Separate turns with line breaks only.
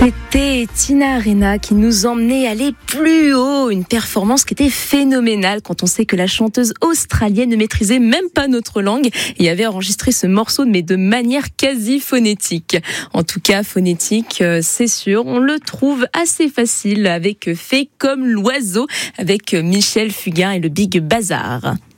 C'était Tina Arena qui nous emmenait aller plus haut, une performance qui était phénoménale quand on sait que la chanteuse australienne ne maîtrisait même pas notre langue et avait enregistré ce morceau mais de manière quasi phonétique. En tout cas, phonétique, c'est sûr, on le trouve assez facile avec Fais comme l'oiseau avec Michel Fugain et le Big Bazar.